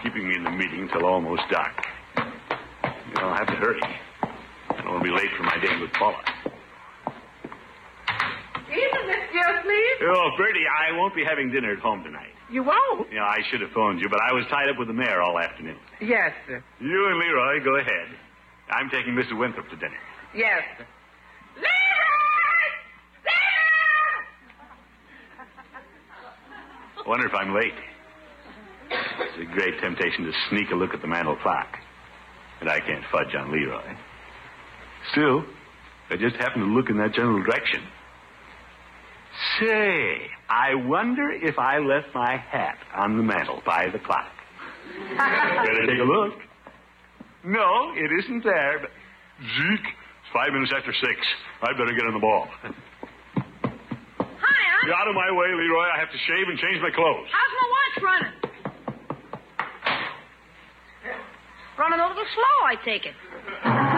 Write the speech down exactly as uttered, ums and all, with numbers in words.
keeping me in the meeting till almost dark. You know, I'll have to hurry. I don't want to be late for my date with Paula. Evening, Miss Joe, please. Oh, Bertie, I won't be having dinner at home tonight. You won't? Yeah, I should have phoned you, but I was tied up with the mayor all afternoon. Yes, sir. You and Leroy, go ahead. I'm taking Mister Winthrop to dinner. Yes, sir. Leroy! Leroy! Wonder if I'm late. It's a great temptation to sneak a look at the mantel clock. And I can't fudge on Leroy. Still, I just happen to look in that general direction. Say, I wonder if I left my hat on the mantel by the clock. Better take a look. No, it isn't there, but... Zeke, it's five minutes after six. I better get on the ball. Hi, Get out of my way, Leroy. I have to shave and change my clothes. How's my watch running? Running a little slow, I take it.